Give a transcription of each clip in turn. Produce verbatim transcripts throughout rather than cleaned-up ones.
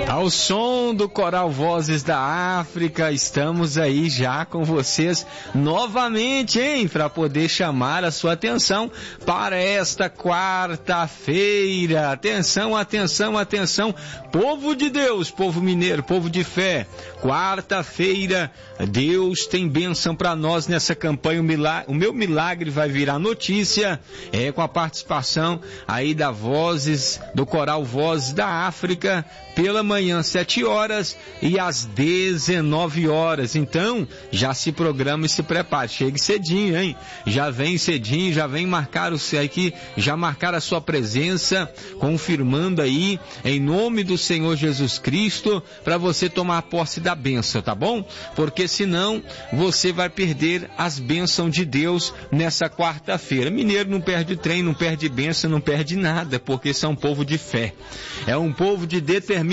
Ao som do Coral Vozes da África, estamos aí já com vocês novamente, hein? Para poder chamar a sua atenção para esta quarta-feira. Atenção, atenção, atenção, povo de Deus, povo mineiro, povo de fé. Quarta-feira, Deus tem bênção para nós nessa campanha. O, milagre, o meu milagre vai virar notícia, é com a participação aí da Vozes, do Coral Vozes da África, pela manhã, sete horas e às dezenove horas. Então, já se programa e se prepare. Chegue cedinho, hein? Já vem cedinho, já vem marcar o aqui, já marcar a sua presença, confirmando aí, em nome do Senhor Jesus Cristo, para você tomar posse da bênção, tá bom? Porque senão, você vai perder as bênçãos de Deus nessa quarta-feira. Mineiro não perde trem, não perde bênção, não perde nada, porque são um povo de fé. É um povo de determinação.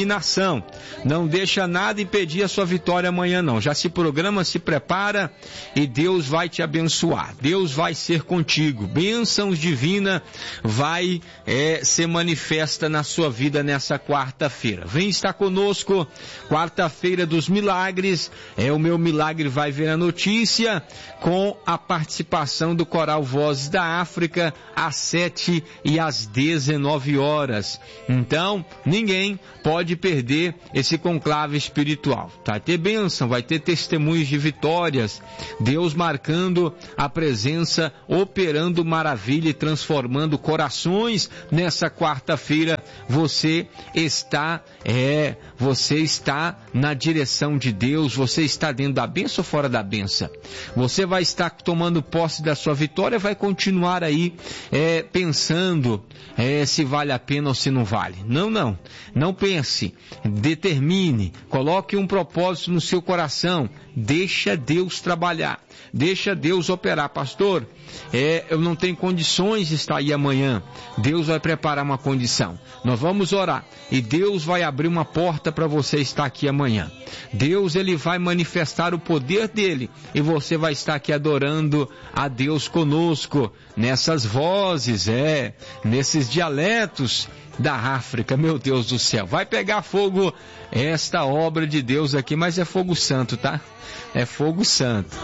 Não deixa nada impedir a sua vitória amanhã, não. Já se programa, se prepara e Deus vai te abençoar. Deus vai ser contigo. Bênçãos divinas vai é, ser manifesta na sua vida nessa quarta-feira. Vem estar conosco, quarta-feira dos milagres. É, o meu milagre vai ver a notícia com a participação do Coral Vozes da África às sete e às dezenove horas. Então, ninguém pode perder esse conclave espiritual. Vai ter bênção, vai ter testemunhos de vitórias, Deus marcando a presença, operando maravilha e transformando corações. Nessa quarta-feira você está, é, você está na direção de Deus, você está dentro da bênção ou fora da bênção? Você vai estar tomando posse da sua vitória, vai continuar aí é, pensando é, se vale a pena ou se não vale. Não, não, não pense. Determine, coloque um propósito no seu coração, deixa Deus trabalhar, deixa Deus operar. Pastor, é, eu não tenho condições de estar aí amanhã. Deus vai preparar uma condição, nós vamos orar e Deus vai abrir uma porta para você estar aqui amanhã. Deus, ele vai manifestar o poder dele e você vai estar aqui adorando a Deus conosco, nessas vozes, é, nesses dialetos da África. Meu Deus do céu, vai pegar fogo esta obra de Deus aqui, mas é fogo santo, tá? É fogo santo.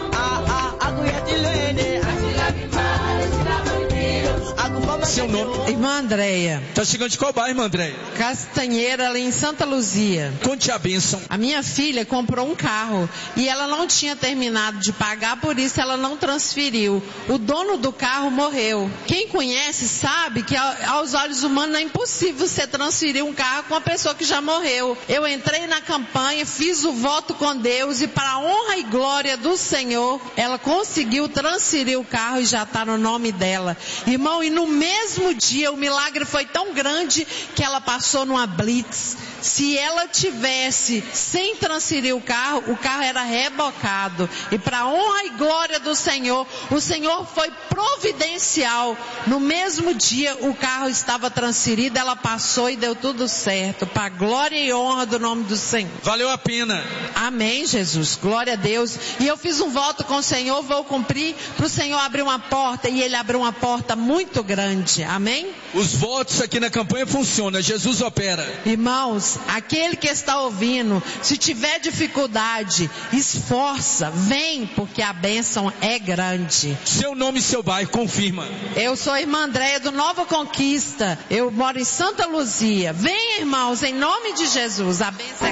Seu nome? Irmã Andréia. Tá chegando de qual bairro, irmã Andréia? Castanheira, ali em Santa Luzia. Conte a bênção. A minha filha comprou um carro e ela não tinha terminado de pagar, por isso ela não transferiu. O dono do carro morreu. Quem conhece sabe que aos olhos humanos é impossível você transferir um carro com uma pessoa que já morreu. Eu entrei na campanha, fiz o voto com Deus e para a honra e glória do Senhor, ela conseguiu transferir o carro e já está no nome dela. Irmão, e no mesmo dia o milagre foi tão grande que ela passou numa blitz. Se ela tivesse sem transferir o carro, o carro era rebocado. E para a honra e glória do Senhor, o Senhor foi providencial. No mesmo dia o carro estava transferido, ela passou e deu tudo certo. Para a glória e honra do nome do Senhor. Valeu a pena. Amém, Jesus. Glória a Deus. E eu fiz um voto com o Senhor, vou cumprir, para o Senhor abrir uma porta. E Ele abriu uma porta muito grande. Amém? Os votos aqui na campanha funcionam. Jesus opera. Irmãos, aquele que está ouvindo, se tiver dificuldade, esforça, vem, porque a bênção é grande. Seu nome e seu bairro, confirma. Eu sou a irmã Andréia do Nova Conquista. Eu moro em Santa Luzia. Vem, irmãos, em nome de Jesus. A bênção é